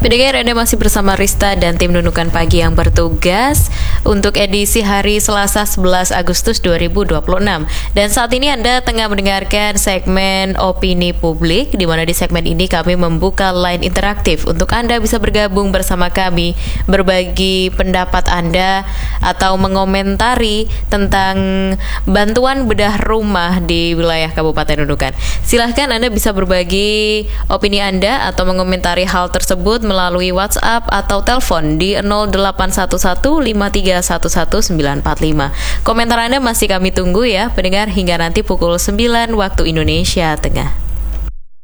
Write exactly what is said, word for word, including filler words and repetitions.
Pendengar, Anda masih bersama Rista dan tim Nunukan Pagi yang bertugas untuk edisi hari Selasa sebelas Agustus dua ribu dua puluh enam. Dan saat ini Anda tengah mendengarkan segmen Opini Publik, di mana di segmen ini kami membuka line interaktif untuk Anda bisa bergabung bersama kami, berbagi pendapat Anda atau mengomentari tentang bantuan bedah rumah di wilayah Kabupaten Nunukan. Silahkan Anda bisa berbagi opini Anda atau mengomentari hal tersebut melalui WhatsApp atau telepon di nol delapan satu satu lima tiga satu satu sembilan empat lima. Komentar Anda masih kami tunggu ya, pendengar, hingga nanti pukul sembilan waktu Indonesia Tengah.